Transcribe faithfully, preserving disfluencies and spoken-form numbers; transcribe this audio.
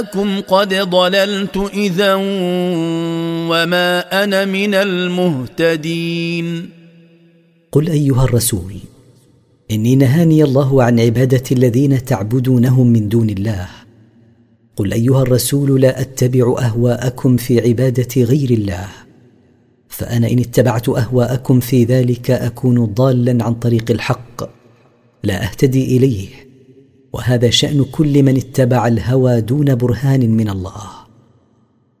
قد ضللت إذا وما أنا من المهتدين. قل أيها الرسول إني نهاني الله عن عبادة الذين تعبدونهم من دون الله. قل أيها الرسول لا أتبع أهواءكم في عبادة غير الله، فأنا إن اتبعت أهواءكم في ذلك أكون ضالا عن طريق الحق لا أهتدي إليه، وهذا شأن كل من اتبع الهوى دون برهان من الله.